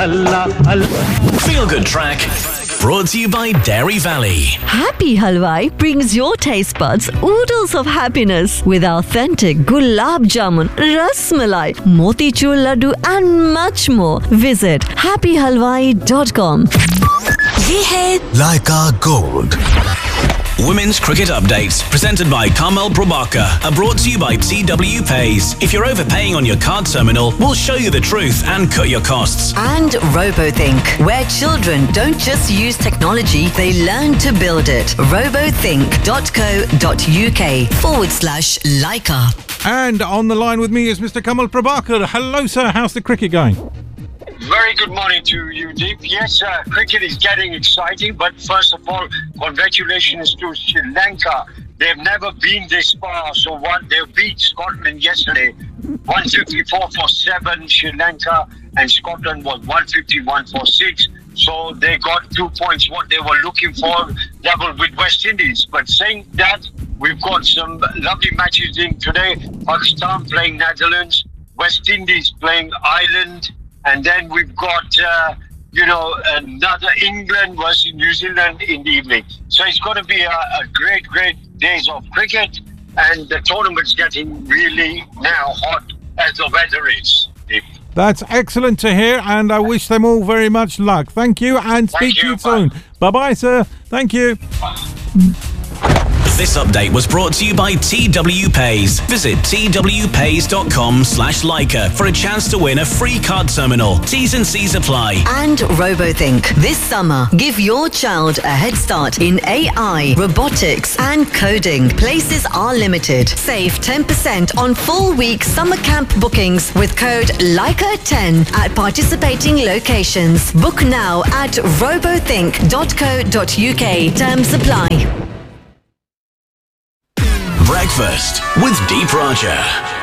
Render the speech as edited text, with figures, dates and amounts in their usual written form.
Feel Good Track, brought to you by Dairy Valley. Happy Halwai brings your taste buds oodles of happiness with authentic gulab jamun, ras malai, motichur laddu and much more. Visit happyhalwai.com. ये है Leica Gold. Women's Cricket Updates, presented by Carmel Prabhakar, are brought to you by TW Pays. If you're overpaying on your card terminal, we'll show you the truth and cut your costs. And RoboThink, where children don't just use technology, they learn to build it. robothink.co.uk/Leica. And on the line with me is Mr. Kamal Prabhakar. Hello, sir. How's the cricket going? Very good morning to you, Deep. Yes, cricket is getting exciting, but first of all, congratulations to Sri Lanka. They've never been this far, so they beat Scotland yesterday, 154 for 7, Sri Lanka, and Scotland was 151 for 6. So they got 2 points, what they were looking for, level with West Indies. But saying that, we've got some lovely matches in today. Pakistan playing Netherlands, West Indies playing Ireland, and then we've got, another England versus New Zealand in the evening. So it's going to be a great days of cricket, and the tournament's getting really now hot as the weather is. That's excellent to hear, and I wish them all very much luck. Thank you, and speak to you soon. Bye-bye, sir. Thank you. This update was brought to you by TW Pays. Visit twpays.com/Leica for a chance to win a free card terminal. T's and C's apply. And RoboThink. This summer, give your child a head start in AI, robotics and coding. Places are limited. Save 10% on full week summer camp bookings with code Leica10 at participating locations. Book now at robothink.co.uk. Terms apply. Breakfast with Deep Raja.